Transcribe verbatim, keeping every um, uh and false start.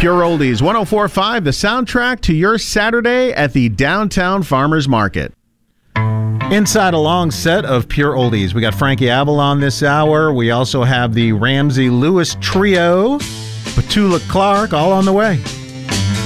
Pure Oldies, one oh four point five, the soundtrack to your Saturday at the Downtown Farmers Market. Inside a long set of Pure Oldies. We got Frankie Avalon this hour. We also have the Ramsey Lewis Trio, Petula Clark, all on the way.